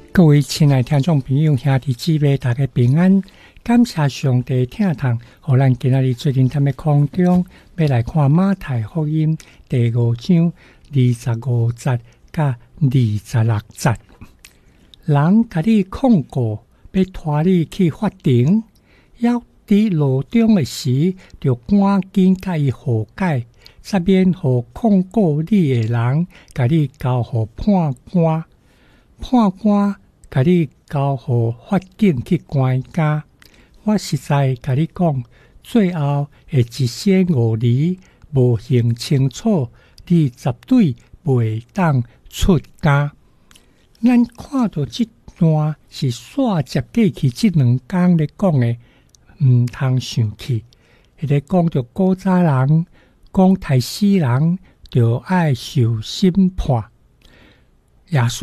各位亲爱听众朋友、兄弟姊妹，大家平安！感谢上帝听堂，互咱今仔日最近在空中要来看马太福音第5章25节甲26节。人甲你控告，要拖你去法庭，要伫路中的时，就赶紧甲伊和解，才免互控告你的人甲你交互判官。判官甲你交互法警去关押，我实在甲你讲，最后会一身误离，无形清楚，你绝对袂当出监。咱看到这段是煞接过去这2天咧讲的，毋通生气。迄个讲着古早人讲杀死人，就爱受审判。耶稣